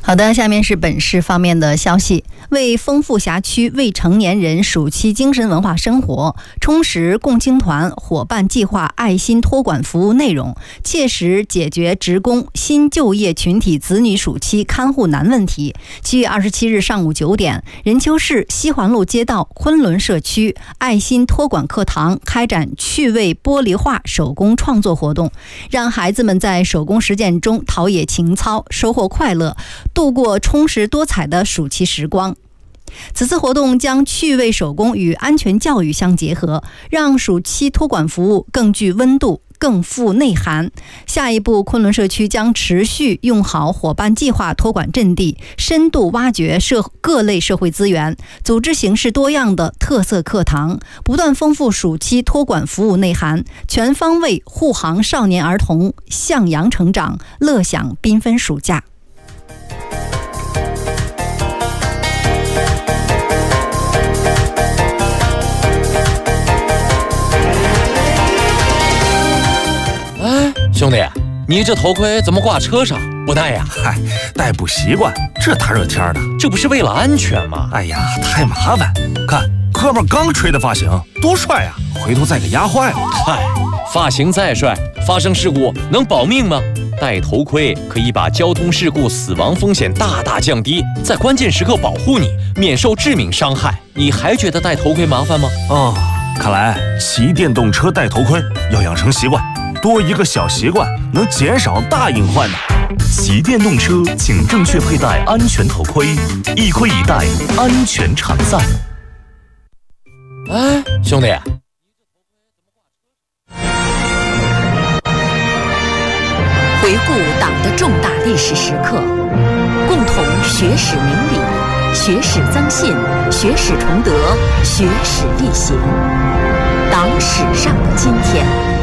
好的，下面是本市方面的消息。为丰富辖区未成年人暑期精神文化生活，充实共青团伙伴计划爱心托管服务内容，切实解决职工新就业群体子女暑期看护难问题。7月27日上午9点，任丘市西环路街道昆仑社区爱心托管课堂开展趣味玻璃画手工创作活动，让孩子们在手工实践中陶冶情操，收获快乐，度过充实多彩的暑期时光。此次活动将趣味手工与安全教育相结合，让暑期托管服务更具温度，更富内涵。下一步，昆仑社区将持续用好伙伴计划托管阵地，深度挖掘各类社会资源，组织形式多样的特色课堂，不断丰富暑期托管服务内涵，全方位护航少年儿童向阳成长，乐享缤纷暑假。 兄弟，你这头盔怎么挂车上不戴呀？ 嗨，戴不习惯，这大热天的， 这不是为了安全吗？ 哎呀，太麻烦！看哥们刚吹的发型，多帅呀！回头再给压坏了。 嗨，发型再帅，发生事故能保命吗？戴头盔可以把交通事故死亡风险大大降低，在关键时刻保护你，免受致命伤害。你还觉得戴头盔麻烦吗？ 哦，看来骑电动车戴头盔要养成习惯。多一个小习惯，能减少大隐患的。 骑电动车请正确佩戴安全头盔，一盔一戴，安全常在。 哎，兄弟， 回顾党的重大历史时刻，共同学史明理，学史增信，学史崇德，学史力行。党史上的今天。